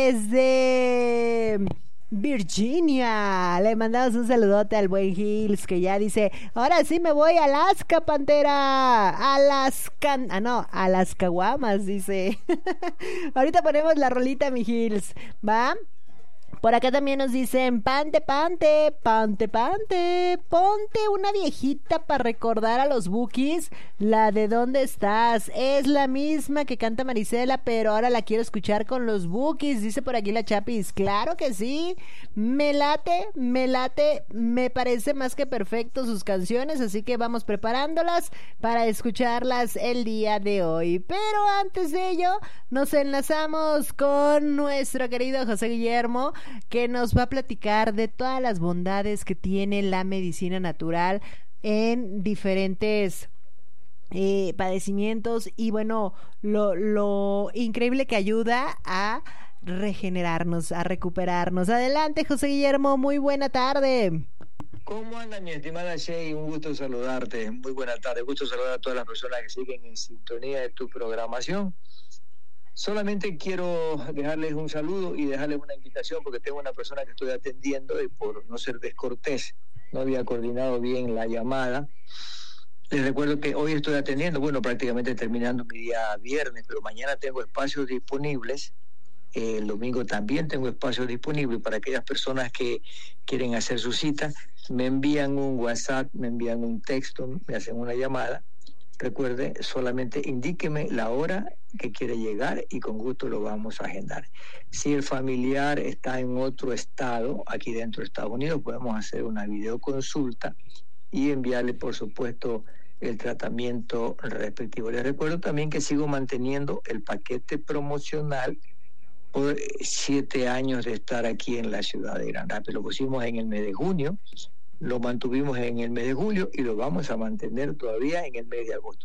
Desde Virginia, le mandamos un saludote al buen Hills que ya dice, ahora sí me voy a Alaska, Pantera, a las caguamas, dice. Ahorita ponemos la rolita, mi Hills, ¿va? Por acá también nos dicen, pante, ponte una viejita para recordar a los Bukis, la de ¿dónde estás? Es la misma que canta Marisela, pero ahora la quiero escuchar con los Bukis, dice por aquí la Chapis. Claro que sí, me late, me parece más que perfecto sus canciones, así que vamos preparándolas para escucharlas el día de hoy. Pero antes de ello, nos enlazamos con nuestro querido José Guillermo, que nos va a platicar de todas las bondades que tiene la medicina natural en diferentes padecimientos y bueno, lo increíble que ayuda a regenerarnos, a recuperarnos. Adelante, José Guillermo, muy buena tarde. ¿Cómo anda, mi estimada Shey? Un gusto saludarte, muy buena tarde, gusto saludar a todas las personas que siguen en sintonía de tu programación. Solamente quiero dejarles un saludo y dejarles una invitación porque tengo una persona que estoy atendiendo y por no ser descortés no había coordinado bien la llamada. Les recuerdo que hoy estoy atendiendo, bueno, prácticamente terminando mi día viernes, pero mañana tengo espacios disponibles. El domingo también tengo espacios disponibles para aquellas personas que quieren hacer su cita. Me envían un WhatsApp, me envían un texto, me hacen una llamada. Recuerde, solamente indíqueme la hora que quiere llegar y con gusto lo vamos a agendar. Si el familiar está en otro estado, aquí dentro de Estados Unidos, podemos hacer una videoconsulta y enviarle, por supuesto, el tratamiento respectivo. Les recuerdo también que sigo manteniendo el paquete promocional por 7 años de estar aquí en la ciudad de Grand Rapids. Lo pusimos en el mes de junio. Lo mantuvimos en el mes de julio y lo vamos a mantener todavía en el mes de agosto.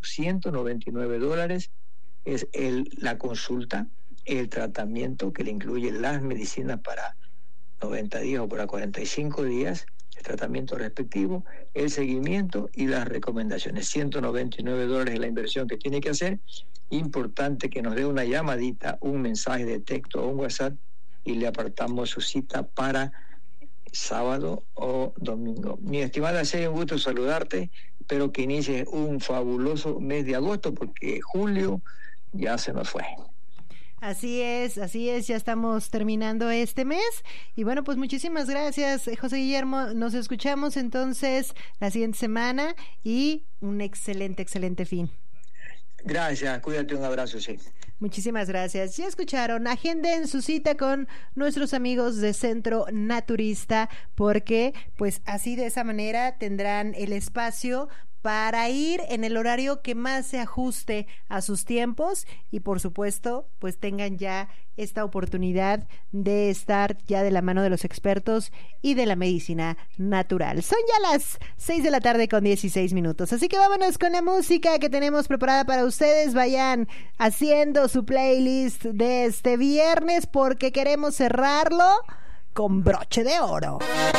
$199 es la consulta, el tratamiento que le incluye las medicinas para 90 días o para 45 días, el tratamiento respectivo, el seguimiento y las recomendaciones. $199 es la inversión que tiene que hacer. Importante que nos dé una llamadita, un mensaje de texto o un WhatsApp y le apartamos su cita para sábado o domingo. Mi estimada Shey, un gusto saludarte. Espero que inicie un fabuloso mes de agosto porque julio ya se nos fue. Así es, ya estamos terminando este mes y bueno, pues muchísimas gracias, José Guillermo, nos escuchamos entonces la siguiente semana y un excelente fin. Gracias, cuídate, un abrazo, sí. Muchísimas gracias. Ya escucharon, agenden su cita con nuestros amigos de Centro Naturista porque pues así de esa manera tendrán el espacio para ir en el horario que más se ajuste a sus tiempos y por supuesto pues tengan ya esta oportunidad de estar ya de la mano de los expertos y de la medicina natural. Son ya las 6:16 p.m, así que vámonos con la música que tenemos preparada para ustedes. Vayan haciendo su playlist de este viernes porque queremos cerrarlo con broche de oro.